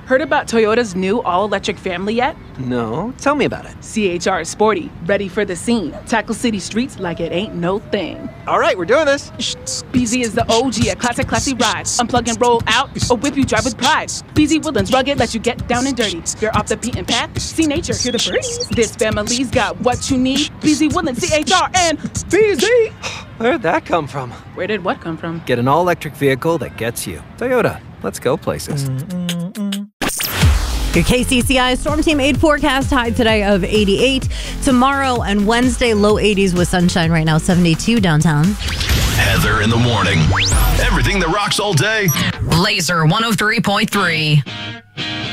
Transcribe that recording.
Heard about Toyota's new all-electric family yet? No, tell me about it. CHR is sporty, ready for the scene. Tackle city streets like it ain't no thing. All right, we're doing this. BZ is the OG, a classy ride. Unplug and roll out, or whip you drive with pride. BZ Woodlands rugged, let you get down and dirty. You're off the beaten path, see nature, hear the birds. This family's got what you need. BZ Woodlands, CHR, and BZ. Where'd that come from? Where did what come from? Get an all-electric vehicle that gets you. Toyota, let's go places. Your KCCI Storm Team 8 forecast, high today of 88. Tomorrow and Wednesday, low 80s with sunshine right now, 72 downtown. Heather in the morning. Everything that rocks all day. Laser 103.3.